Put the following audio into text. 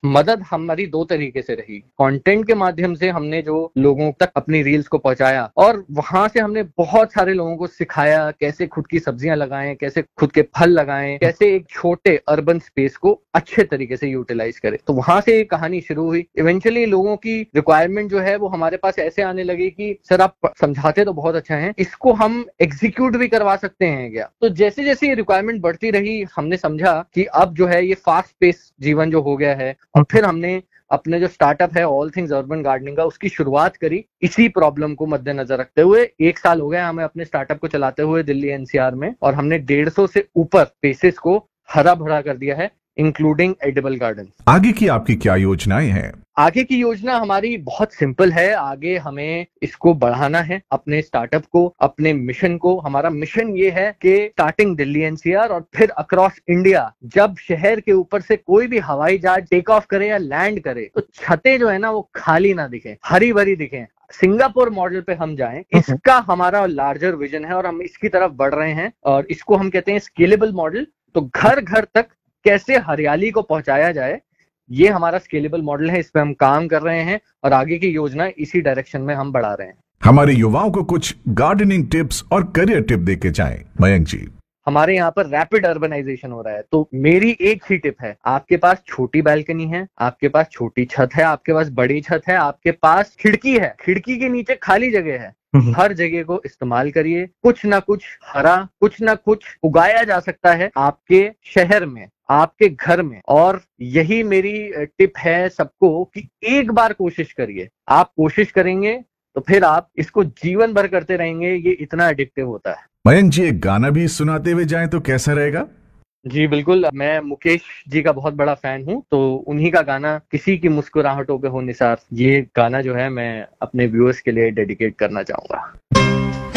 मदद हमारी दो तरीके से रही। कंटेंट के माध्यम से हमने जो लोगों तक अपनी रील्स को पहुंचाया और वहां से हमने बहुत सारे लोगों को सिखाया कैसे खुद की सब्जियां लगाएं, कैसे खुद के फल लगाएं, कैसे एक छोटे अर्बन स्पेस को अच्छे तरीके से यूटिलाइज करें। तो वहां से ये कहानी शुरू हुई। इवेंचुअली लोगों की रिक्वायरमेंट जो है वो हमारे पास ऐसे आने लगी कि सर आप समझाते तो बहुत अच्छा है, इसको हम एग्जीक्यूट भी करवा सकते हैं क्या? तो जैसे जैसे ये रिक्वायरमेंट बढ़ती रही हमने समझा कि अब जो है ये फास्ट पेस जीवन जो हो गया है, और फिर हमने अपने जो स्टार्टअप है ऑल थिंग्स अर्बन गार्डनिंग का उसकी शुरुआत करी इसी प्रॉब्लम को मद्देनजर रखते हुए। 1 साल हो गया हमें अपने स्टार्टअप को चलाते हुए दिल्ली एनसीआर में, और हमने 150 से ऊपर स्पेसेस को हरा भरा कर दिया है, इंक्लूडिंग एडिबल गार्डन। आगे की आपकी क्या योजनाएं हैं? आगे की योजना हमारी बहुत सिंपल है। आगे हमें इसको बढ़ाना है, अपने स्टार्टअप को, अपने मिशन को। हमारा मिशन ये है कि स्टार्टिंग दिल्ली एनसीआर और फिर अक्रॉस इंडिया, जब शहर के ऊपर से कोई भी हवाई जहाज टेक ऑफ करे या लैंड करे तो छतें जो है ना वो खाली ना दिखे, हरी भरी दिखे, सिंगापुर मॉडल पे हम जाएं। इसका हमारा लार्जर विजन है और हम इसकी तरफ बढ़ रहे हैं, और इसको हम कहते हैं स्केलेबल मॉडल। तो घर घर तक कैसे हरियाली को पहुंचाया जाए, ये हमारा स्केलेबल मॉडल है। इस पे हम काम कर रहे हैं और आगे की योजना इसी डायरेक्शन में हम बढ़ा रहे हैं। हमारे युवाओं को कुछ गार्डनिंग टिप्स और करियर टिप देके जाएं मयंक जी। हमारे यहाँ पर रैपिड अर्बनाइजेशन हो रहा है, तो मेरी एक ही टिप है, आपके पास छोटी बैल्कनी है, आपके पास छोटी छत है, आपके पास बड़ी छत है, आपके पास खिड़की है, खिड़की के नीचे खाली जगह है, हर जगह को इस्तेमाल करिए। कुछ ना कुछ हरा, कुछ ना कुछ उगाया जा सकता है आपके शहर में, आपके घर में। और यही मेरी टिप है सबको कि एक बार कोशिश करिए। आप कोशिश करेंगे तो फिर आप इसको जीवन भर करते रहेंगे। ये इतना एडिक्टिव होता है। मयंक जी एक गाना भी सुनाते हुए जाएं तो कैसा रहेगा? जी बिल्कुल, मैं मुकेश जी का बहुत बड़ा फैन हूं, तो उन्हीं का गाना किसी की मुस्कुराहटों पे हो निसार, ये गाना जो है मैं अपने व्यूअर्स के लिए डेडिकेट करना चाहूंगा।